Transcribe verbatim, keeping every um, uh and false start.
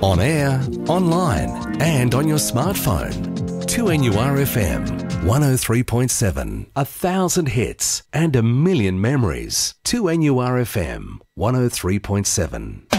On air, online and on your smartphone. two N U R F M, one oh three point seven. A thousand hits and a million memories. two N U R F M, one oh three point seven.